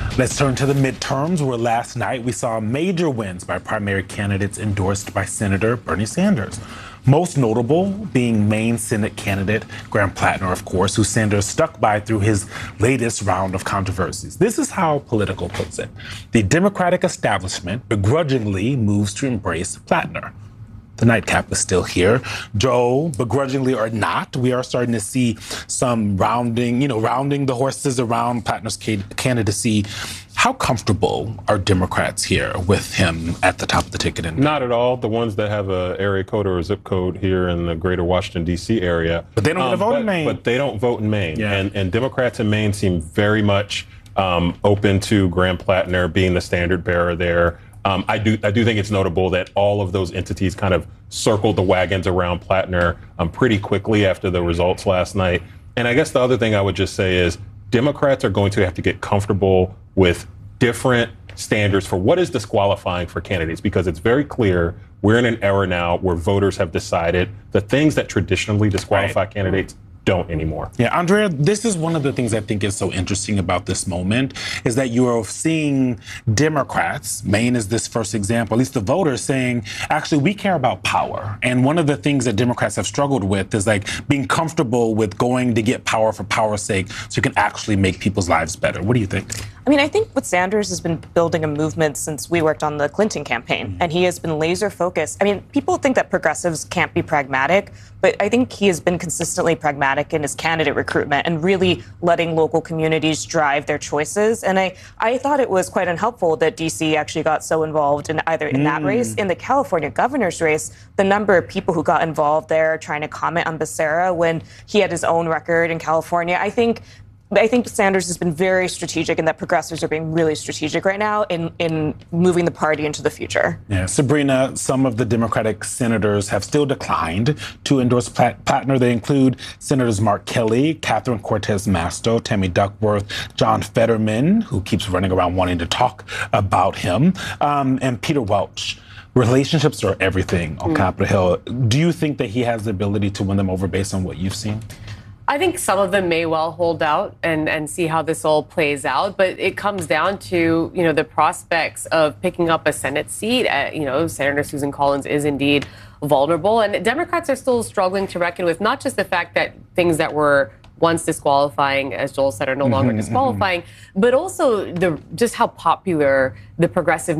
Let's turn to the midterms, where last night we saw major wins by primary candidates endorsed by Senator Bernie Sanders. Most notable being Maine Senate candidate Graham Plattner, of course, who Sanders stuck by through his latest round of controversies. This is how Politico puts it. The Democratic establishment begrudgingly moves to embrace Plattner. The nightcap is still here. Joe, begrudgingly or not, we are starting to see some rounding the horses around Plattner's candidacy. How comfortable are Democrats here with him at the top of the ticket? Not at all. The ones that have a area code or a zip code here in the greater Washington, D.C. area. But they don't get a vote in Maine. But they don't vote in Maine. Yeah. And Democrats in Maine seem very much open to Graham Plattner being the standard bearer there. I do think it's notable that all of those entities kind of circled the wagons around Plattner pretty quickly after the results last night. And I guess the other thing I would just say is Democrats are going to have to get comfortable with different standards for what is disqualifying for candidates, because it's very clear we're in an era now where voters have decided the things that traditionally disqualify candidates don't anymore. Yeah, Andrea, this is one of the things I think is so interesting about this moment, is that you are seeing Democrats, Maine is this first example, at least the voters saying, actually, we care about power. And one of the things that Democrats have struggled with is like being comfortable with going to get power for power's sake so you can actually make people's lives better. What do you think? I mean, I think what Sanders has been building a movement since we worked on the Clinton campaign, and he has been laser focused. I mean, people think that progressives can't be pragmatic, but I think he has been consistently pragmatic in his candidate recruitment and really letting local communities drive their choices. And I thought it was quite unhelpful that D.C. actually got so involved in either in that race, in the California governor's race, the number of people who got involved there trying to comment on Becerra when he had his own record in California. I think Sanders has been very strategic, and that progressives are being really strategic right now in moving the party into the future. Yeah, Sabrina, some of the Democratic senators have still declined to endorse Plattner. They include Senators Mark Kelly, Catherine Cortez Masto, Tammy Duckworth, John Fetterman, who keeps running around wanting to talk about him, and Peter Welch. Relationships are everything on Capitol Hill. Do you think that he has the ability to win them over based on what you've seen? I think some of them may well hold out and see how this all plays out, but it comes down to, the prospects of picking up a Senate seat. Senator Susan Collins is indeed vulnerable, and Democrats are still struggling to reckon with not just the fact that things that were once disqualifying, as Joel said, are no longer disqualifying, but also just how popular the progressive